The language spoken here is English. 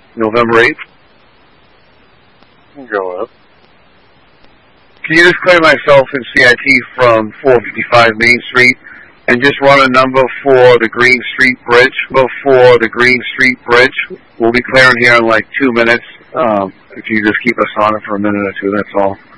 November 8th. Go up. Can you just clear myself in CIT from 455 Main Street and just run a number for the Green Street Bridge? Before the Green Street Bridge, we'll be clearing here in like 2 minutes. If you just keep us on it for a minute or two, that's all.